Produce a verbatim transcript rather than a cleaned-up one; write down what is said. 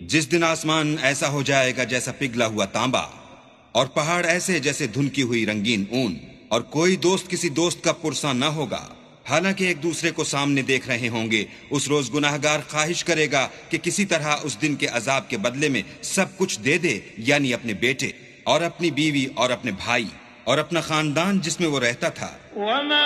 जिस दिन आसमान ऐसा हो जाएगा जैसा पिघला हुआ तांबा, और पहाड़ ऐसे जैसे धुनकी हुई रंगीन ऊन, और कोई दोस्त किसी दोस्त का पुरसा न होगा। हालांकि एक दूसरे को सामने देख रहे होंगे, उस रोज गुनाहगार ख्वाहिश करेगा कि किसी तरह उस दिन के अजाब के बदले में सब कुछ दे दे, यानी अपने बेटे और अपनी बीवी और अपने भाई और अपना खानदान जिसमें वो रहता था।